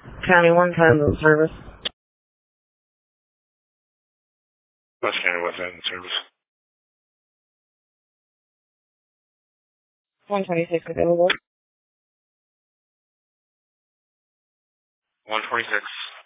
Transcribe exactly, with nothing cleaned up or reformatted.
County one ten service. West County one ten service. one twenty-six available. one twenty-six.